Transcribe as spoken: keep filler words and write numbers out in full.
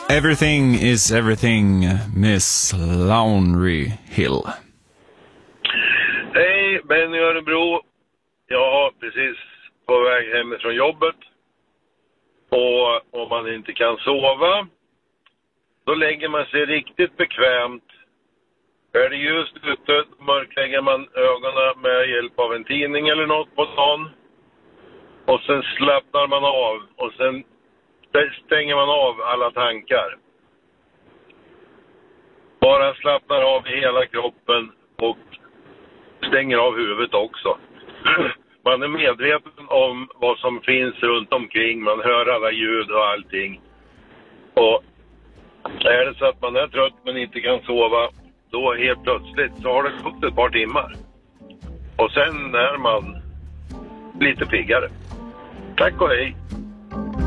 Everything is everything, Miss Laundry Hill. Hej, Benny Örebro. Jag är precis på väg hem från jobbet. Och om man inte kan sova, då lägger man sig riktigt bekvämt. Är det ljust ute, mörklägger man ögonen med hjälp av en tidning eller något på dagen. Och sen slappnar man av och sen stänger man av alla tankar. Bara slappnar av i hela kroppen och stänger av huvudet också. Man är medveten om vad som finns runt omkring. Man hör alla ljud och allting. Och är det så att man är trött men inte kan sova, då helt plötsligt så har det gått ett par timmar. Och sen är man lite piggare. Tack och hej!